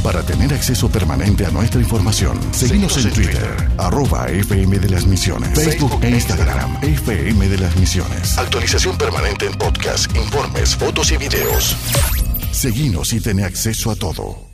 Para tener acceso permanente a nuestra información, seguimos en Twitter, @FM de las Misiones, Facebook e Instagram, FM de las Misiones. Actualización permanente en podcast, informes, fotos y videos. Seguinos y ten acceso a todo.